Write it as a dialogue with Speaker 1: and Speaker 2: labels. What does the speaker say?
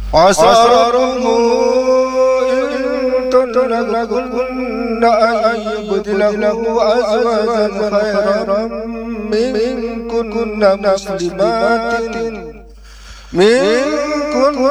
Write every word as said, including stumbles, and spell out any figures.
Speaker 1: عسى ربه إن طلقكن أن يبدله أزواجا خيرا منكن مسلمات منكن